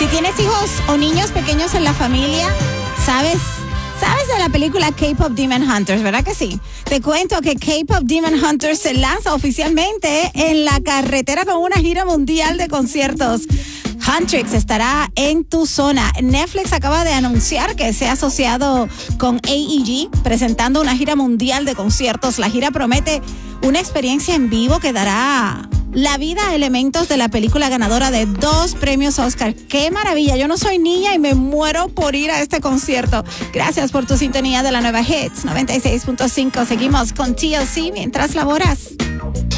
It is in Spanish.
tienes hijos o niños pequeños en la familia, ¿sabes de la película K-Pop Demon Hunters, verdad que sí? Te cuento que K-Pop Demon Hunters se lanza oficialmente en la carretera con una gira mundial de conciertos. Huntrix estará en tu zona. Netflix acaba de anunciar que se ha asociado con AEG, presentando una gira mundial de conciertos. La gira promete una experiencia en vivo que dará la vida a elementos de la película ganadora de 2 premios Oscar. ¡Qué maravilla! Yo no soy niña y me muero por ir a este concierto. Gracias por tu sintonía de la nueva Hits 96.5. Seguimos con TLC mientras laboras.